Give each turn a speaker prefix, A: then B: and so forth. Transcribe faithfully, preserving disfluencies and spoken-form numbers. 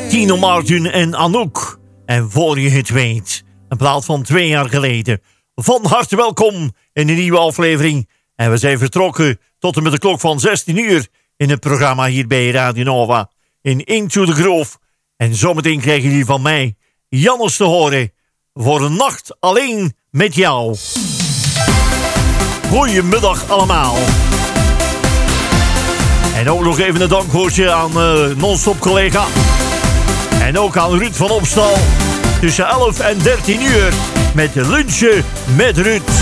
A: Tino Martin en Anouk. En voor je het weet, een plaat van twee jaar geleden. Van harte welkom in een nieuwe aflevering. En we zijn vertrokken tot en met de klok van zestien uur... in het programma hier bij Radio Nova. In Into the Groove. En zometeen krijgen jullie van mij Jannes te horen. Voor een nacht alleen met jou. Goedemiddag allemaal. En ook nog even een dankwoordje aan uh, non-stop collega. En ook aan Ruud van Opstal. Tussen elf en dertien uur met lunchen met Ruud.